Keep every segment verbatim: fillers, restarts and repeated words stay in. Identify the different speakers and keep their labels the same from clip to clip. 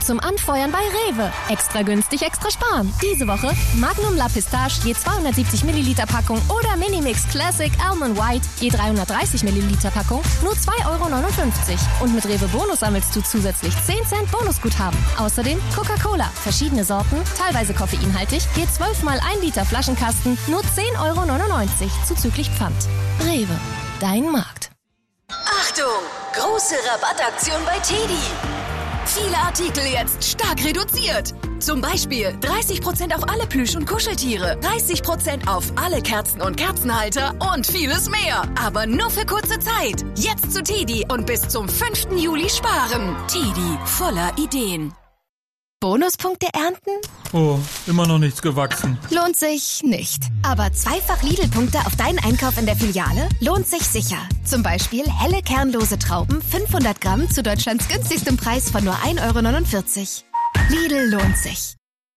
Speaker 1: zum Anfeuern bei Rewe. Extra günstig, extra sparen. Diese Woche Magnum La Pistache je zweihundertsiebzig Milliliter Packung oder Minimix Classic Almond White je dreihundertdreißig Milliliter Packung nur zwei Euro neunundfünfzig. Und mit Rewe Bonus sammelst du zusätzlich zehn Cent Bonusguthaben. Außerdem Coca-Cola, verschiedene Sorten, teilweise koffeinhaltig, je zwölf mal ein Liter Flaschenkasten nur zehn Euro neunundneunzig zuzüglich Pfand. Rewe, dein Markt.
Speaker 2: Achtung! Große Rabattaktion bei Teddy. Viele Artikel jetzt stark reduziert. Zum Beispiel dreißig Prozent auf alle Plüsch- und Kuscheltiere, dreißig Prozent auf alle Kerzen und Kerzenhalter und vieles mehr. Aber nur für kurze Zeit. Jetzt zu Teddy und bis zum fünften Juli sparen. Teddy, voller Ideen.
Speaker 1: Bonuspunkte ernten?
Speaker 3: Oh, immer noch nichts gewachsen.
Speaker 1: Lohnt sich nicht. Aber zweifach Lidl-Punkte auf deinen Einkauf in der Filiale lohnt sich sicher. Zum Beispiel helle kernlose Trauben, fünfhundert Gramm zu Deutschlands günstigstem Preis von nur ein Euro neunundvierzig. Lidl lohnt sich.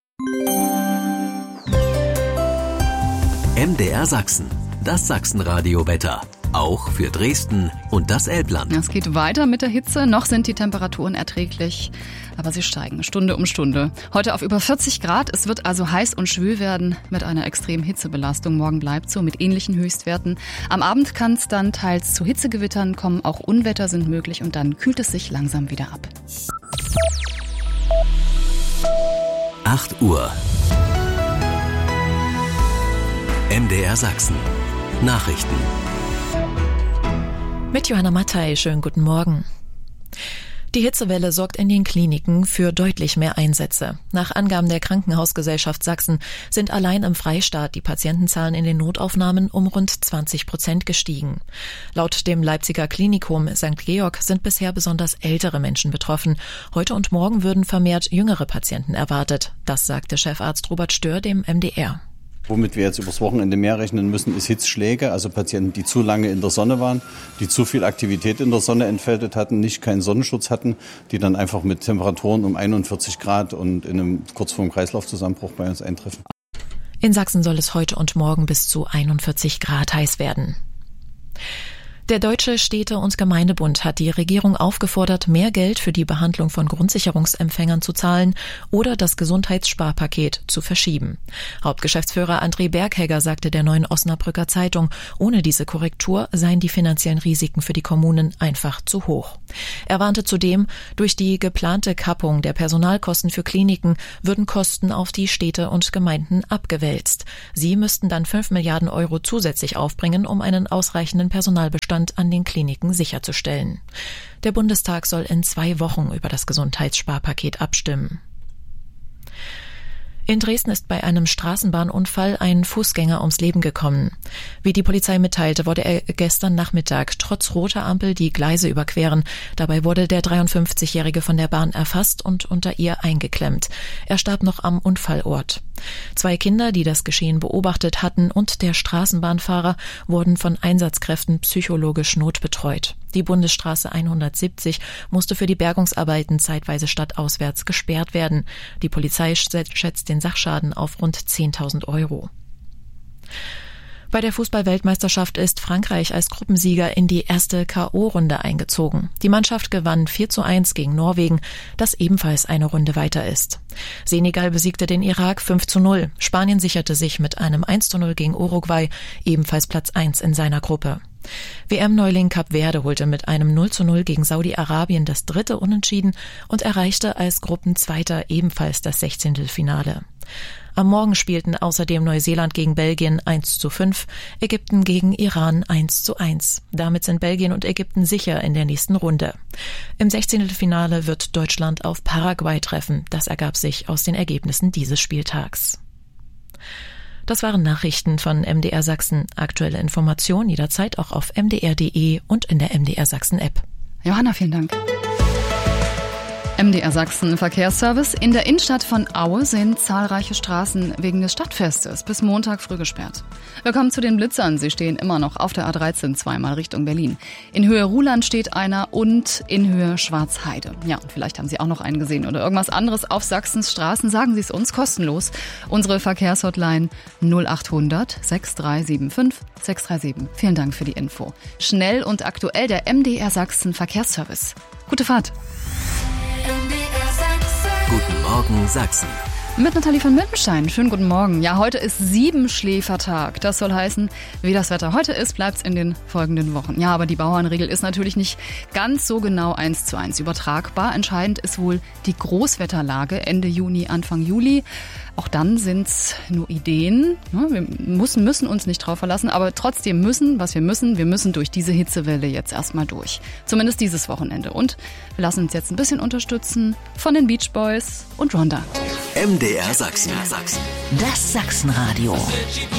Speaker 4: M D R Sachsen, das Sachsenradio-Wetter. Auch für Dresden und das Elbland.
Speaker 5: Es geht weiter mit der Hitze. Noch sind die Temperaturen erträglich, aber sie steigen Stunde um Stunde. Heute auf über vierzig Grad. Es wird also heiß und schwül werden mit einer extremen Hitzebelastung. Morgen bleibt so mit ähnlichen Höchstwerten. Am Abend kann es dann teils zu Hitzegewittern kommen. Auch Unwetter sind möglich und dann kühlt es sich langsam wieder ab.
Speaker 4: acht Uhr. M D R Sachsen. Nachrichten.
Speaker 6: Mit Johanna Mattei, schönen guten Morgen. Die Hitzewelle sorgt in den Kliniken für deutlich mehr Einsätze. Nach Angaben der Krankenhausgesellschaft Sachsen sind allein im Freistaat die Patientenzahlen in den Notaufnahmen um rund zwanzig Prozent gestiegen. Laut dem Leipziger Klinikum Sankt Georg sind bisher besonders ältere Menschen betroffen. Heute und morgen würden vermehrt jüngere Patienten erwartet. Das sagte Chefarzt Robert Stör dem M D R.
Speaker 7: Womit wir jetzt übers Wochenende mehr rechnen müssen, ist Hitzschläge, also Patienten, die zu lange in der Sonne waren, die zu viel Aktivität in der Sonne entfaltet hatten, nicht keinen Sonnenschutz hatten, die dann einfach mit Temperaturen um einundvierzig Grad und in einem kurz vorm Kreislaufzusammenbruch bei uns eintreffen.
Speaker 6: In Sachsen soll es heute und morgen bis zu einundvierzig Grad heiß werden. Der Deutsche Städte- und Gemeindebund hat die Regierung aufgefordert, mehr Geld für die Behandlung von Grundsicherungsempfängern zu zahlen oder das Gesundheitssparpaket zu verschieben. Hauptgeschäftsführer André Berghegger sagte der Neuen Osnabrücker Zeitung, ohne diese Korrektur seien die finanziellen Risiken für die Kommunen einfach zu hoch. Er warnte zudem, durch die geplante Kappung der Personalkosten für Kliniken würden Kosten auf die Städte und Gemeinden abgewälzt. Sie müssten dann fünf Milliarden Euro zusätzlich aufbringen, um einen ausreichenden Personalbestand an den Kliniken sicherzustellen. Der Bundestag soll in zwei Wochen über das Gesundheitssparpaket abstimmen. In Dresden ist bei einem Straßenbahnunfall ein Fußgänger ums Leben gekommen. Wie die Polizei mitteilte, wollte er gestern Nachmittag trotz roter Ampel die Gleise überqueren. Dabei wurde der dreiundfünfzigjährige von der Bahn erfasst und unter ihr eingeklemmt. Er starb noch am Unfallort. Zwei Kinder, die das Geschehen beobachtet hatten, und der Straßenbahnfahrer wurden von Einsatzkräften psychologisch notbetreut. Die Bundesstraße hundertsiebzig musste für die Bergungsarbeiten zeitweise stadtauswärts gesperrt werden. Die Polizei schätzt den Sachschaden auf rund zehntausend Euro. Bei der Fußball-Weltmeisterschaft ist Frankreich als Gruppensieger in die erste K O-Runde eingezogen. Die Mannschaft gewann vier zu eins gegen Norwegen, das ebenfalls eine Runde weiter ist. Senegal besiegte den Irak fünf zu null. Spanien sicherte sich mit einem eins zu null gegen Uruguay ebenfalls Platz eins in seiner Gruppe. W M-Neuling Kap Verde holte mit einem null zu null gegen Saudi-Arabien das dritte Unentschieden und erreichte als Gruppenzweiter ebenfalls das Sechzehntelfinale. Am Morgen spielten außerdem Neuseeland gegen Belgien eins zu fünf, Ägypten gegen Iran eins zu eins. Damit sind Belgien und Ägypten sicher in der nächsten Runde. Im Sechzehntelfinale wird Deutschland auf Paraguay treffen. Das ergab sich aus den Ergebnissen dieses Spieltags. Das waren Nachrichten von M D R Sachsen. Aktuelle Informationen jederzeit auch auf m d r punkt d e und in der M D R Sachsen App.
Speaker 5: Johanna, vielen Dank. M D R Sachsen Verkehrsservice. In der Innenstadt von Aue sind zahlreiche Straßen wegen des Stadtfestes bis Montag früh gesperrt. Willkommen zu den Blitzern. Sie stehen immer noch auf der A dreizehn zweimal Richtung Berlin. In Höhe Ruhland steht einer und in Höhe Schwarzheide. Ja, und vielleicht haben Sie auch noch einen gesehen oder irgendwas anderes auf Sachsens Straßen. Sagen Sie es uns kostenlos. Unsere Verkehrshotline null achthundert sechs drei sieben fünf sechs drei sieben. Vielen Dank für die Info. Schnell und aktuell der M D R Sachsen Verkehrsservice. Gute Fahrt.
Speaker 2: M D R Sachsen.
Speaker 4: Morgen Sachsen.
Speaker 5: Mit Nathalie von Mittenstein. Schönen guten Morgen. Ja, heute ist Siebenschläfertag. Das soll heißen, wie das Wetter heute ist, bleibt's in den folgenden Wochen. Ja, aber die Bauernregel ist natürlich nicht ganz so genau eins zu eins übertragbar. Entscheidend ist wohl die Großwetterlage Ende Juni, Anfang Juli. Auch dann sind's nur Ideen. Wir müssen, müssen uns nicht drauf verlassen, aber trotzdem müssen, was wir müssen, wir müssen durch diese Hitzewelle jetzt erstmal durch. Zumindest dieses Wochenende. Und wir lassen uns jetzt ein bisschen unterstützen von den Beach Boys und Rhonda.
Speaker 4: M D R Sachsen.
Speaker 8: Das Sachsenradio.